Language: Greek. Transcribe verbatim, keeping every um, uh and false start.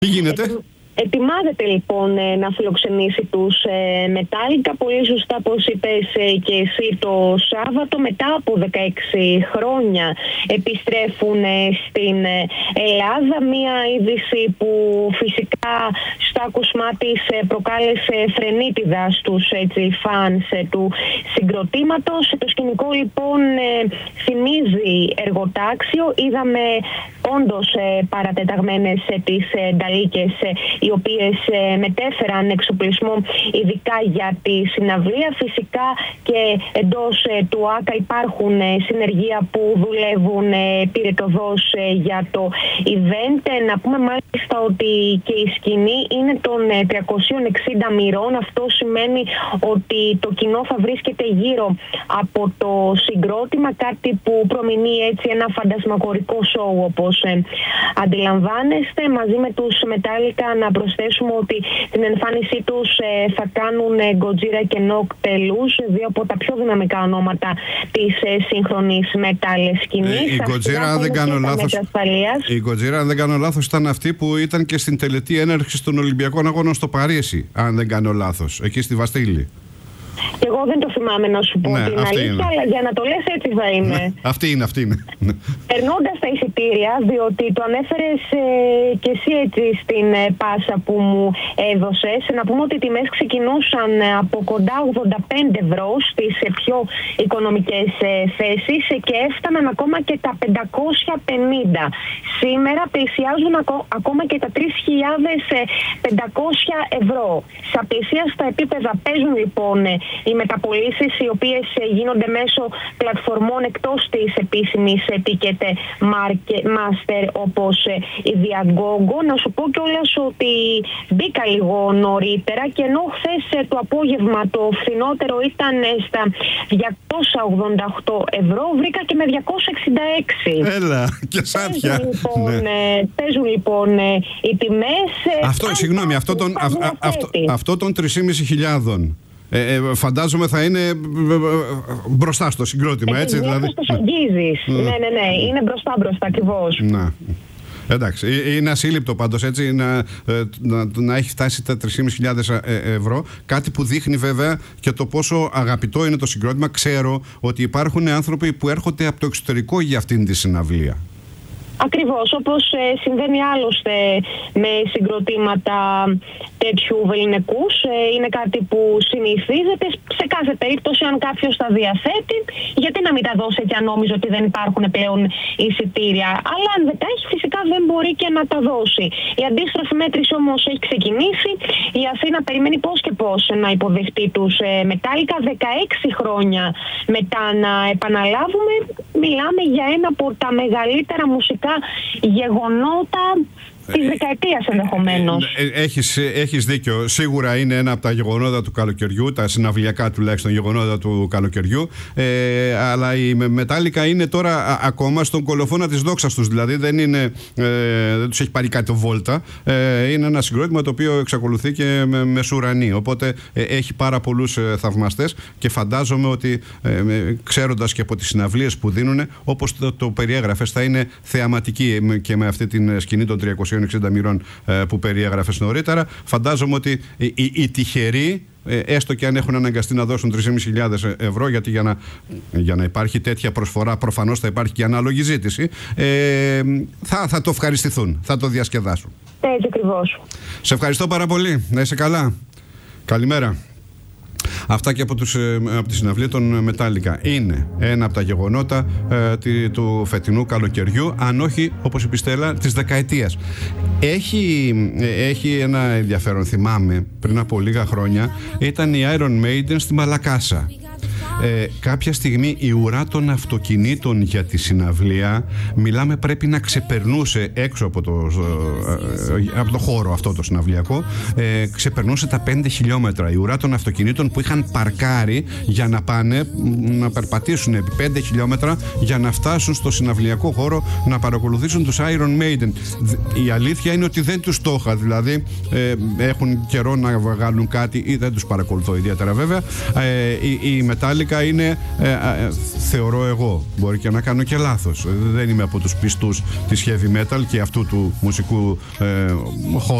Τι γίνεται? Ε, Ετοιμάζεται λοιπόν να φιλοξενήσει τους Metallica, πολύ σωστά όπως είπες και εσύ, το Σάββατο. Μετά από δεκαέξι χρόνια επιστρέφουν στην Ελλάδα. Μία είδηση που φυσικά στο άκουσμά της προκάλεσε φρενίτιδα στους φανς του συγκροτήματος. Το σκηνικό λοιπόν θυμίζει εργοτάξιο. Είδαμε όντως παρατεταγμένες τις νταλίκες, οι οποίες μετέφεραν εξοπλισμό ειδικά για τη συναυλία. Φυσικά και εντός του ΆΚΑ υπάρχουν συνεργεία που δουλεύουν πυρετωδώς για το event. Να πούμε μάλιστα ότι και η σκηνή είναι των τριακοσίων εξήντα μοιρών. Αυτό σημαίνει ότι το κοινό θα βρίσκεται γύρω από το συγκρότημα, κάτι που προμηνύει έτσι ένα φαντασμαγορικό σοου, όπως αντιλαμβάνεστε. Μαζί με τους Metallica να προσθέσουμε ότι την εμφάνισή τους ε, θα κάνουν Gojira και Noctelus, δύο από τα πιο δυναμικά ονόματα της ε, σύγχρονης metal σκηνής. Ε, η Gojira, αν δεν κάνω λάθος, η Gojira, αν δεν κάνω λάθος, ήταν αυτή που ήταν και στην τελετή έναρξης των Ολυμπιακών Αγώνων στο Παρίσι, αν δεν κάνω λάθος, εκεί στη Βαστίλη. Και εγώ δεν το θυμάμαι να σου πω ναι, την αλήθεια, είναι. Αλλά για να το λες έτσι θα είναι. Ναι, αυτή είναι, αυτή είναι. Περνώντας τα εισιτήρια, διότι το ανέφερες ε, και εσύ έτσι στην ε, πάσα που μου έδωσες, να πούμε ότι οι τιμές ξεκινούσαν από κοντά ογδόντα πέντε ευρώ στις ε, πιο οικονομικές ε, θέσεις ε, και έφταναν ακόμα και τα πεντακόσια πενήντα. Σήμερα πλησιάζουν ακό- ακόμα και τα τρεις χιλιάδες πεντακόσια ευρώ. Σε απεσίαστα επίπεδα παίζουν λοιπόν ε, οι μεταπωλήσεις, οι οποίες γίνονται μέσω πλατφορμών εκτός της επίσημης Ticketmaster, όπως η Viagogo. Να σου πω κιόλας ότι μπήκα λίγο νωρίτερα και ενώ χθες το απόγευμα το φθηνότερο ήταν στα διακόσια ογδόντα οκτώ ευρώ, βρήκα και με διακόσια εξήντα έξι. Έλα, και σάτια. Παίζουν λοιπόν, ναι. παίζουν, λοιπόν οι τιμές. Αυτό, συγγνώμη, αυτό τον, α, α, αυτό, αυτό των τρεις χιλιάδες πεντακόσια Ε, ε, φαντάζομαι θα είναι μπροστά στο συγκρότημα, έτσι, δηλαδή. Όπως το αγγίζεις. Ναι, ναι, ναι. Είναι μπροστά μπροστά ακριβώς. Να. Εντάξει, είναι ασύλληπτο πάντως, έτσι, να, να, να έχει φτάσει τα τρεις χιλιάδες πεντακόσια ευρώ. Κάτι που δείχνει βέβαια και το πόσο αγαπητό είναι το συγκρότημα. Ξέρω ότι υπάρχουν άνθρωποι που έρχονται από το εξωτερικό για αυτήν τη συναυλία. Ακριβώς, όπως ε, συμβαίνει άλλωστε με συγκροτήματα τέτοιου βεληνικούς. Ε, είναι κάτι που συνηθίζεται. Σε κάθε περίπτωση, αν κάποιος τα διαθέτει, γιατί να μην τα δώσει και αν νόμιζε ότι δεν υπάρχουν πλέον εισιτήρια. Αλλά αν δεν τα έχει, φυσικά δεν μπορεί και να τα δώσει. Η αντίστροφη μέτρηση όμως έχει ξεκινήσει. Η Αθήνα περιμένει πώς και πώς να υποδεχτεί τους ε, Metallica. δεκαέξι χρόνια μετά να επαναλάβουμε, μιλάμε για ένα από τα μεγαλύτερα μουσικά γεγονότα της δεκαετίας ενδεχομένως. Έχεις, έχεις δίκιο. Σίγουρα είναι ένα από τα γεγονότα του καλοκαιριού, τα συναυλιακά τουλάχιστον γεγονότα του καλοκαιριού. Ε, αλλά η Metallica είναι τώρα α, ακόμα στον κολοφόνα της δόξας τους. Δηλαδή δεν, είναι, ε, δεν τους έχει πάρει κάτι βόλτα. Ε, είναι ένα συγκρότημα το οποίο εξακολουθεί και με, μεσουρανή. Οπότε ε, έχει πάρα πολλούς ε, θαυμαστές και φαντάζομαι ότι ε, ξέροντας και από τις συναυλίες που δίνουν, όπως το, το περιέγραφες, θα είναι θεαματική και με αυτή την σκηνή των τριακοσίων εξήντα μοιρών που περιέγραφες νωρίτερα. Φαντάζομαι ότι οι, οι, οι τυχεροί, έστω και αν έχουν αναγκαστεί να δώσουν τρεις χιλιάδες πεντακόσια ευρώ, γιατί για να, για να υπάρχει τέτοια προσφορά προφανώς θα υπάρχει και ανάλογη ζήτηση, ε, θα, θα το ευχαριστηθούν, θα το διασκεδάσουν. Έτσι ακριβώς. Σε ευχαριστώ πάρα πολύ. Να είσαι καλά. Καλημέρα. Αυτά και από, τους, από τη συναυλία των Metallica. Είναι ένα από τα γεγονότα ε, του φετινού καλοκαιριού, αν όχι, όπως είπε η Στέλλα, της δεκαετίας. Έχει, έχει ένα ενδιαφέρον, θυμάμαι, πριν από λίγα χρόνια, ήταν η Iron Maiden στη Μαλακάσα. Ε, κάποια στιγμή η ουρά των αυτοκινήτων για τη συναυλία, μιλάμε, πρέπει να ξεπερνούσε έξω από το, ε, από το χώρο αυτό το συναυλιακό, ε, ξεπερνούσε τα πέντε χιλιόμετρα η ουρά των αυτοκινήτων που είχαν παρκάρει για να πάνε να περπατήσουν επί πέντε χιλιόμετρα για να φτάσουν στο συναυλιακό χώρο να παρακολουθήσουν τους Iron Maiden. Η αλήθεια είναι ότι δεν τους το είχα, δηλαδή ε, έχουν καιρό να βγάλουν κάτι ή δεν τους παρακολουθώ ιδιαίτερα βέβαια. ε, η, η Metallica Metallica είναι, ε, ε, θεωρώ εγώ, μπορεί και να κάνω και λάθος, δεν είμαι από τους πιστούς της heavy metal και αυτού του μουσικού ε, χώρου